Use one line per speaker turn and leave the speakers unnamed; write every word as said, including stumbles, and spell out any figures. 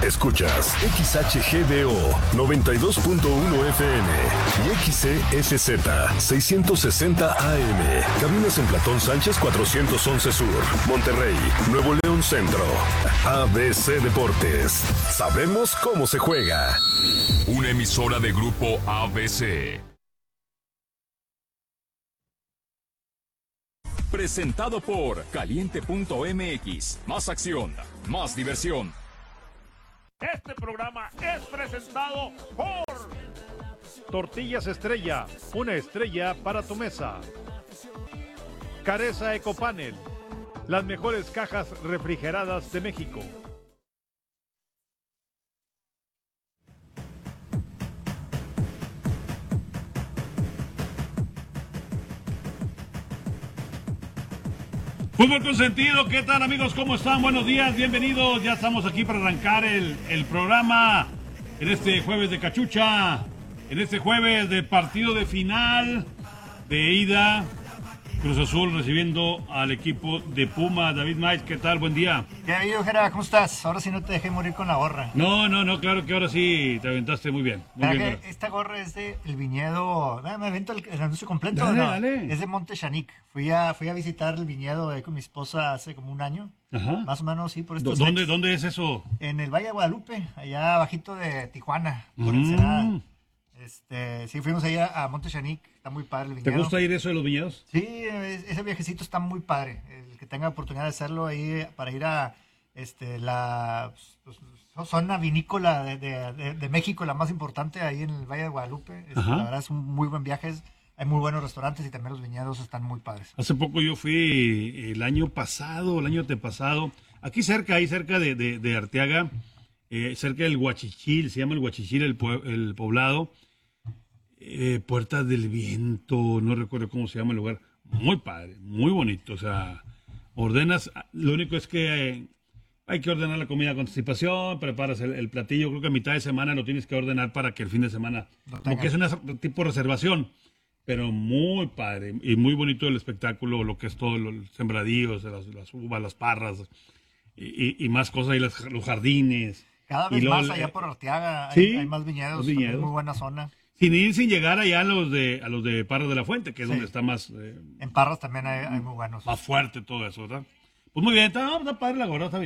Escuchas X H G D O noventa y dos punto uno F M y X C S Z seiscientos sesenta A M. Cabinas en Platón Sánchez cuatrocientos once Sur, Monterrey, Nuevo León Centro. A B C Deportes. Sabemos cómo se juega.
Una emisora de Grupo A B C. Presentado por Caliente punto M X. Más acción, más diversión.
Este programa es presentado por
Tortillas Estrella, una estrella para tu mesa. Careza Ecopanel, las mejores cajas refrigeradas de México.
Fútbol Consentido, ¿qué tal amigos? ¿Cómo están? Buenos días, bienvenidos. Ya estamos aquí para arrancar el, el programa en este jueves de cachucha, en este jueves de partido de final de ida. Cruz Azul recibiendo al equipo de Puma. David Maiz, ¿qué tal? Buen día.
¿Qué ha habido, Jera? ¿Cómo estás? Ahora sí no te dejé morir con la gorra.
No, no, no, claro que ahora sí te aventaste muy bien. Muy bien
que esta gorra es de el viñedo. Ah, me avento el, el anuncio completo.
Dale,
¿no?
dale.
Es de Monte Chanic. Fui a, fui a visitar el viñedo ahí con mi esposa hace como un año.
Ajá.
Más o menos, sí, por estos
¿Dónde,
meses.
¿Dónde es eso?
En el Valle de Guadalupe, allá abajito de Tijuana, por
Mm.
Ensenada. Este, sí, fuimos allá a Monte Chanic. Está muy padre el
¿Te
viñedo.
gusta ir eso de los viñedos?
Sí, es- ese viajecito está muy padre. El que tenga oportunidad de hacerlo ahí para ir a este, la pues, zona vinícola de, de- de- de México, la más importante, ahí en el Valle de Guadalupe. Este,
Ajá.
la verdad es un muy buen viaje. es- Hay muy buenos restaurantes y también los viñedos están muy padres.
Hace poco yo fui el año pasado, el año antepasado, aquí cerca, ahí cerca de, de, de Arteaga, eh, cerca del Huachichil, se llama el Huachichil, el, pue- el poblado, eh, Puertas del Viento, no recuerdo cómo se llama el lugar, muy padre, muy bonito, o sea, ordenas, lo único es que eh, hay que ordenar la comida con anticipación, preparas el, el platillo, creo que a mitad de semana lo tienes que ordenar para que el fin de semana,
Lo
como que es una tipo reservación. Pero muy padre y muy bonito el espectáculo, lo que es todo, los sembradíos, las, las uvas, las parras y, y- y más cosas, y las- los jardines.
Cada
Y
vez
luego
más
el-
allá por Arteaga hay,
Sí,
hay más viñedos,
los
también
viñedos.
muy buena zona.
Sin ir, sin llegar allá a los de, a los de Parras de la Fuente, que es
Sí.
donde está más, eh,
En Parras también hay, hay muy buenos.
más fuerte todo eso, ¿verdad? Pues muy bien, está, está padre la gorra, está bien.